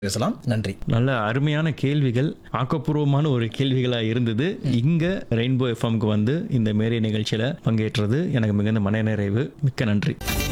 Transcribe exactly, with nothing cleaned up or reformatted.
பேசலாம். நன்றி. நல்ல அருமையான கேள்விகள், ஆக்கப்பூர்வமான ஒரு கேள்விகளாக இருந்தது. இங்கே ரெயின்போ எஃப்எம்க்கு வந்து இந்த மேரி நிகழ்ச்சியில் பங்கேற்றது எனக்கு மிகுந்த மனநிறைவு. மிக்க நன்றி.